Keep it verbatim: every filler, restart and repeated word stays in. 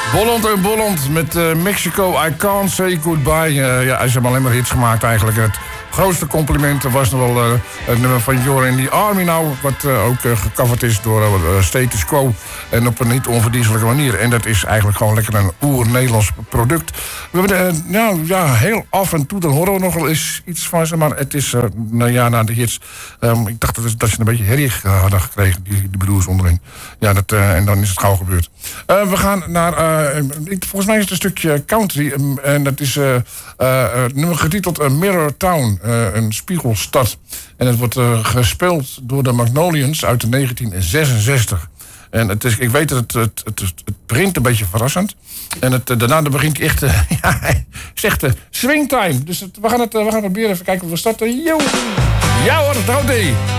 Bolland en Bolland met uh, Mexico, I Can't Say Goodbye. Uh, ja, ze hebben alleen maar hits gemaakt eigenlijk. Het grootste compliment was nog wel uh, het nummer van You're in the Army Now... wat uh, ook uh, gecoverd is door uh, Status Quo en op een niet onverdienstelijke manier. En dat is eigenlijk gewoon lekker een oer-Nederlands product. We hebben uh, nou, ja, heel af en toe, dan horen we nog wel eens iets van ze... maar het is, uh, nou ja, na de hits... Um, ik dacht dat, dat ze een beetje herrie hadden gekregen, die, die broers onderling. Ja, dat, uh, en dan is het gauw gebeurd. Uh, we gaan naar... Uh, volgens mij is het een stukje country. Um, en dat is uh, uh, nummer getiteld uh, Mirror Town. Uh, een spiegelstad. En het wordt uh, gespeeld door de Magnolians uit de negentien zesenzestig. En het is, ik weet dat het, het, het, het begint een beetje verrassend. En het, daarna begint hij echt... Uh, ja, zegt uh, swingtime. Dus het, we, gaan het, uh, we gaan het proberen. Even kijken of we starten. Yo! Ja hoor, dat houdt ie.